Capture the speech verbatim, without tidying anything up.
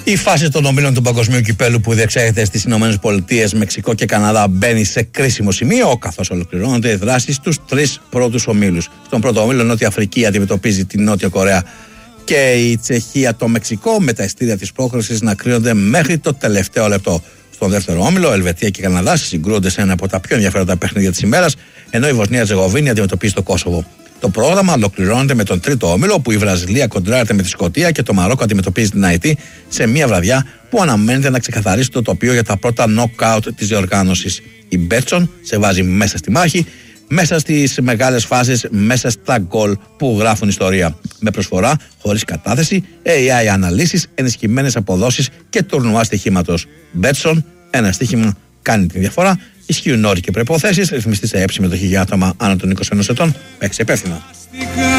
Η φάση των ομίλων του Παγκοσμίου Κυπέλου που διεξάγεται στις ΗΠΑ, Μεξικό και Καναδά μπαίνει σε κρίσιμο σημείο, καθώς ολοκληρώνονται οι δράσεις στους τρεις πρώτους ομίλους. Στον πρώτο ομίλο, Νότια Αφρική αντιμετωπίζει την Νότια Κορέα και η Τσεχία το Μεξικό, με τα ειστήρια της πρόκρισης να κρίνονται μέχρι το τελευταίο λεπτό. Στον δεύτερο όμιλο, Ελβετία και Καναδάς συγκρούονται σε ένα από τα πιο ενδιαφέροντα παιχνίδια της ημέρας, ενώ η Βοσνία Ζεγοβίνη αντιμετωπίζει το Κόσοβο. Το πρόγραμμα ολοκληρώνεται με τον τρίτο όμιλο, όπου η Βραζιλία κοντράρεται με τη Σκωτία και το Μαρόκο αντιμετωπίζει την Αϊτή σε μια βραδιά που αναμένεται να ξεκαθαρίσει το τοπίο για τα πρώτα νοκάουτ της διοργάνωσης. Η Μπέτσον σε βάζει μέσα στη μάχη, μέσα στις μεγάλες φάσεις, μέσα στα γκολ που γράφουν ιστορία. Με προσφορά, χωρίς κατάθεση, έι άι αναλύσεις, ενισχυμένες αποδόσεις και τουρνουά στοιχήματος. Μπέτσον, ένα στοίχημα κάνει τη διαφορά. Ισχύουν όροι και προϋποθέσεις. Ρυθμιστή σε έψη μετοχή για άτομα άνω των είκοσι ενός ετών. Παίξει υπεύθυνα.